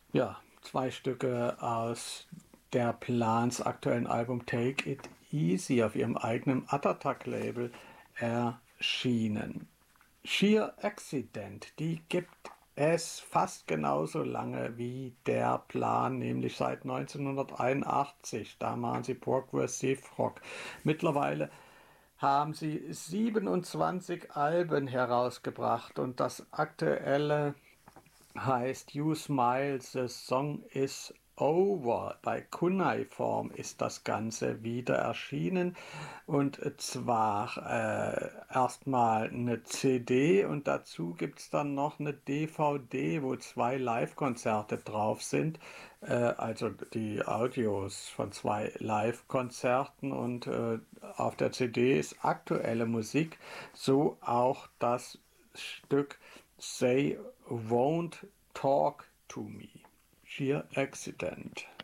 Ja, zwei Stücke aus der Plans aktuellen Album Take It Easy auf ihrem eigenen Attack-Label erschienen. Sheer Accident, die gibt es fast genauso lange wie der Plan, nämlich seit 1981. Da machen sie Progressive Rock. Mittlerweile haben sie 27 Alben herausgebracht und das aktuelle heißt You Smile, the Song is Over. Bei Kunaiform ist das Ganze wieder erschienen und zwar erstmal eine CD und dazu gibt es dann noch eine DVD, wo zwei Live-Konzerte drauf sind, also die Audios von zwei Live-Konzerten und auf der CD ist aktuelle Musik, so auch das Stück They Won't Talk to Me. Sheer Accident.